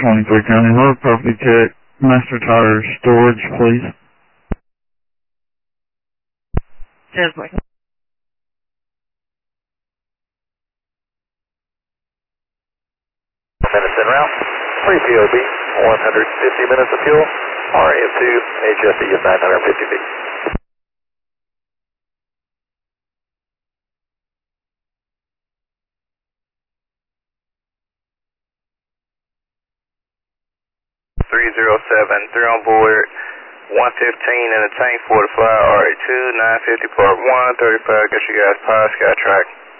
23 County Road, property check, master tire storage, please. Definitely. Minutes en route, 3 POB, 150 minutes of fuel, RM2, HFE of 950 feet. Three on board, 115 in the tank for the fly, RA2, 950 part 1, 35, get you guys pie, Skytrack.